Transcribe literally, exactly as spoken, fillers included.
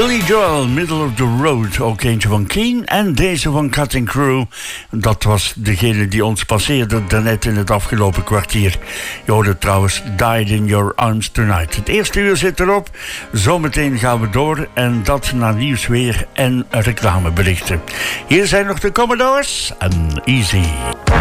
Billy Joel, Middle of the Road, ook eentje van Keen. En deze van Cutting Crew, dat was degene die ons passeerde daarnet in het afgelopen kwartier. Je hoorde trouwens Died in Your Arms Tonight. Het eerste uur zit erop, zometeen gaan we door en dat naar nieuws weer en reclameberichten. Hier zijn nog de Commodores en Easy.